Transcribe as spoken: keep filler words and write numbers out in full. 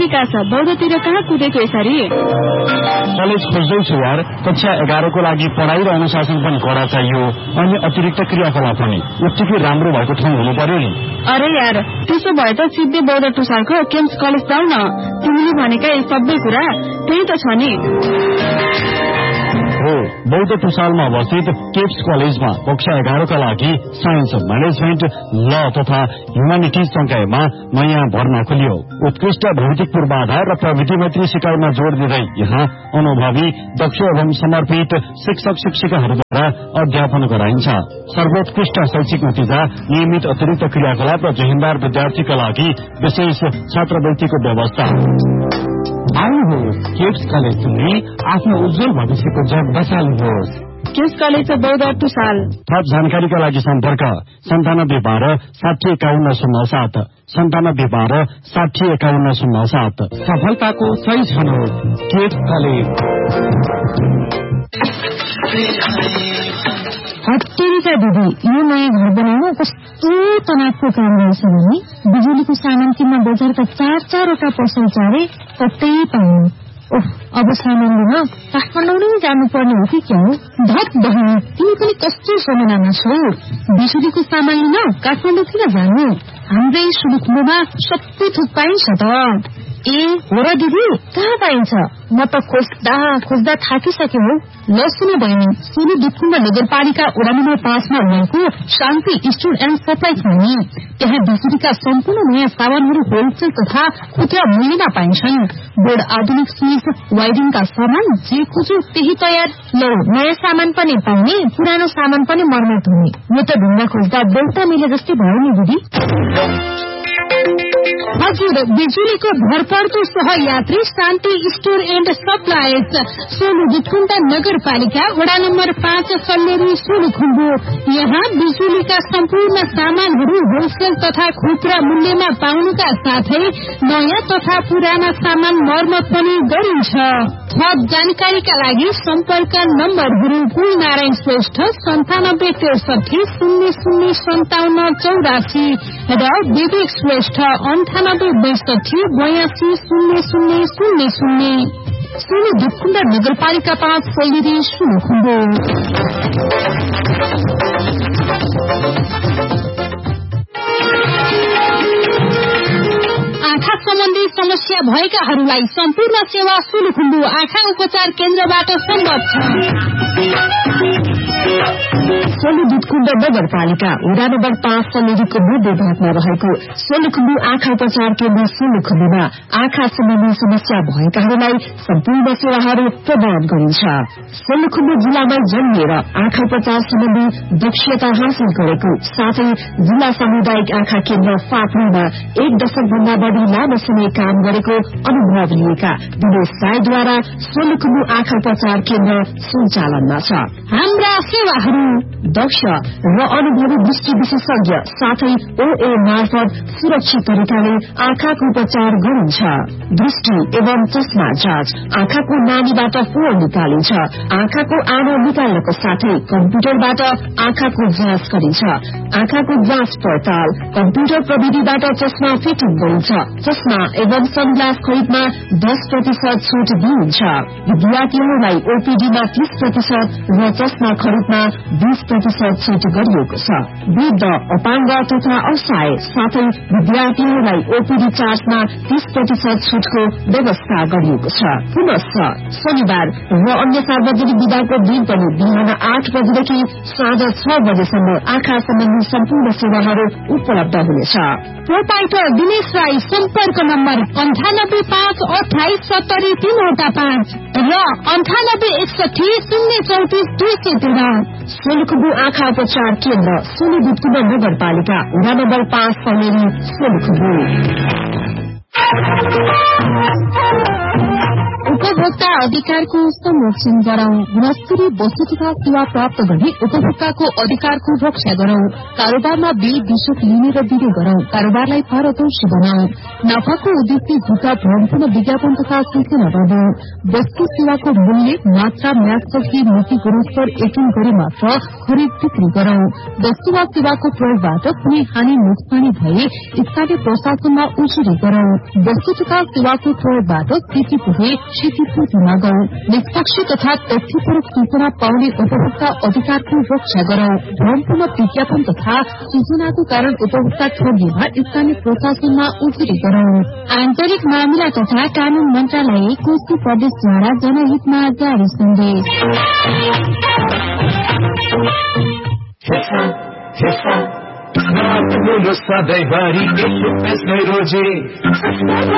विकास बौद्धतिर कहाँ कुदेको यसरी? कलेज खोज्दैछु यार। कक्षा एघारको लागि पढाइ र अनुशासन पनि कडा चाहियो अनि अतिरिक्त क्रियाकलाप पनि उत्तिकै राम्रो भएको ठाउँ हुनु पर्यो नि। अरे यार त्यसो भए त सिधै बौद्ध टुसालको केम्स कलेज जाऊ न। तिमीले भनेका यी सबै कुरा त्यही त छ नि। हो, बौद्ध टुसालमा अवस्थित केप्स कलेजमा कक्षा एघारका लागि साइन्स, म्यानेजमेन्ट, ल तथा ह्युमानिटिज संकायमा नयाँ भर्ना खोलियो। उत्कृष्ट भौतिक पूर्वाधार र प्रविधि मैत्री सिकाइमा जोड़ दिँदै यहाँ अनुभवी, दक्ष एवं समर्पित शिक्षक शिक्षिकाहरूद्वारा अध्यापन गराइन्छ। सर्वोत्कृष्ट शैक्षिक नतिजा, नियमित अतिरिक्त क्रियाकलाप र जहिन्दार विद्यार्थीका लागि विशेष छात्रवृत्तिको व्यवस्था। आउनुहोस्, केप्स कलेज सुन्ने आफ्नो उज्जवल भविष्यको जग बसाल्नुहोस्। केप्स कलेज बौद्ध टुसाल। थप जानकारीका लागि सम्पर्क सन्तानब्बे बाह्र साठी एकाउन्न शून्य सात सन्तानब्बे बाह्र साठी एकाउन्न शून्य सात। सफलताको सही छनौट केप्स कलेज। हट्टेरीका दिदी, यो नयाँ घर बनाउन कस्तो तनावको काम रहेछ भने बिजुलीको सामान किन्न बजारका चार चारवटा पसल चारे कतै पाउनु। ओह, अब सामान लिन काठमाडौँ नै जानुपर्ने हो कि क्या हो? धत बहिनी, तिमी पनि कस्तो समयमा छौ? बिजुलीको सामान लिन काठमाडौँ किन जानु? हाम्रै सुलुखुम्बुमा सबै थोक पाइन्छ त। ए हो र दिदी, कहाँ पाइन्छ? म त खोज्दा खोज्दा थाकिसके हो। ल सुन बहिनी, सोलु दुधकुण्ड नगरपालिका वडा नम्बर पाँचमा रहेको शान्ति स्टोर एण्ड सप्लाई छ नि। त्यहाँ बिजुलीका सम्पूर्ण नयाँ सामानहरू होलसेल तथा खुद्रा मूल्यमा पाइन्छन्। बोर्ड, आधुनिक स्विच, वायरिङका सामान जे खोज्यो त्यही तयार। ल, नयाँ सामान पनि पाउने, पुरानो सामान पनि मर्मत हुने। यो त ढुङ्गा खोज्दा बेलुका मिले जस्तै भयो नि दिदी। हजुर, बिजुलीको भरपर्दो सहयात्री शान्ति store and supplies, Solu Dudhkund नगरपालिका वडा नम्बर पाँच, सल्लेरी, सोलुखुम्बु। यहाँ बिजुलीका सम्पूर्ण सामानहरू होलसेल तथा खुद्रा मूल्यमा पाउनुका साथै नयाँ तथा पुराना सामान मर्मत पनि गरिन्छ। थप जानकारीका लागि सम्पर्क नम्बरहरू कुल नारायण श्रेष्ठ सन्तानब्बे त्रिसठी शून्य शून्य सन्ताउन्न चौरासी र विवेक श्रेष्ठ अन्ठानब्बे बैसठी बयासी शून्य शून्य शून्य शून्य। सोलु दुधकुण्ड नगरपालिका पाँच, सल्लेरी, सोलुखुम्बु। आँखा सम्बन्धी समस्या भएकाहरूलाई सम्पूर्ण सेवा सोलुखुम्बु आँखा उपचार केन्द्रबाट सम्भव छ। सोलु दुधकुण्ड नगरपालिका वडा नम्बर पाँच, सल्लेरीको मध्य भागमा रहेको सोलुखुम्बु आँखा उपचार केन्द्र सोलुखुम्बुमा आँखा सम्बन्धी समस्या भएकाहरूलाई सम्पूर्ण सेवाहरू प्रदान गरिन्छ। सोलुखुम्बु जिल्लामा जन्मिएर आँखा उपचार सम्बन्धी दक्षता हासिल गरेको साथै जिल्ला सामुदायिक आँखा केन्द्र फाप्रीमा एक दशक भन्दा बढ़ी लामो समय काम गरेको अनुभव लिएका दिनेश राईद्वारा सोलुखुम्बु आँखा उपचार केन्द्र सञ्चालनमा छ। हाम्रा सेवाहरू दक्ष र अनुभवी दृष्टि विशेषज्ञ साथै ओए मार्फत सुरक्षित तरिकाले आँखाको उपचार गरिन्छ। दृष्टि एवं चस्मा जाँच, आँखाको नानीबाट फोहोर निकालिन्छ। आँखाको आनो निकाल्नको साथै कम्प्युटरबाट आँखाको जाँच गरिन्छ। आँखाको जाँच पडताल, कम्प्युटर प्रविधिबाट चस्मा फिटिङ गरिन्छ। चस्मा एवं सनग्लास खरिदमा दस प्रतिशत छूट दिइन्छ। विद्यार्थीहरूलाई ओपीडीमा तीस प्रतिशत र चस्मा खरिदमा बीस प्रतिशत छूट गरिएको छ। वृद्ध, अपाङ्ग तथा असहाय साथै विद्यार्थीहरूलाई ओपीडी चार्जमा तीस प्रतिशत छूटको व्यवस्था गरिएको छ। पुनश्च शनिबार र अन्य सार्वजनिक विधाको दिन पनि बिहान आठ बजेदेखि साँझ छ बजेसम्म आँखा सम्बन्धी सम्पूर्ण सेवाहरू उपलब्ध हुनेछ। प्रोपाइटर दिनेश राई, सम्पर्क नम्बर अन्ठानब्बे पाँच अठाइस सत्तरी तीनवटा पाँच र अन्ठानब्बे एकसठी शून्य चौतिस दुई सय तेह्र। सोलुखुम्बु आँखा उपचार केन्द्र सोलु दुधकुण्ड नगरपालिका वडा नम्बर पाँच, सल्लेरी, सोलुखुम्बु। उपभोक्ता अधिकारको संरक्षण गरौं। गुणस्तरीय वस्तु तथा सेवा प्राप्त गर्ने उपभोक्ताको अधिकारको रक्षा गरौं। कारोबारमा बिल विशेष लिने र दिने गरौं। कारोबारलाई पारदर्शी बनाऊ। नाफाको उद्देश्य जुटा भ्रमपूर्ण विज्ञापन तथा सूचना गर्नु। वस्तु सेवाको मूल्य मात्रा म्यादसकी नीति गुणस्तर यकिन गरी मात्र खरिद बिक्री गरौं। वस्तु वा सेवाको प्रयोगबाट कुनै हानि नोक्सानी भए स्थानीय प्रशासनमा उजुरी गरौं। वस्तु तथा सेवाको प्रयोगबाट क्षति पुगे क्षतिपूर्ति मागौं। निष्पक्ष तथा तथ्यपरक सूचना पाउने उपभोक्ता अधिकारको रक्षा गरौं। भ्रमपूर्ण विज्ञापन तथा सूचनाको कारण उपभोक्ता ठगिएमा स्थानीय प्रशासनमा उजुरी गरौं। आन्तरिक मामिला तथा कानून मन्त्रालय कोशी प्रदेशद्वारा जनहितमा जारी सन्देश। सधैँभरि रोजे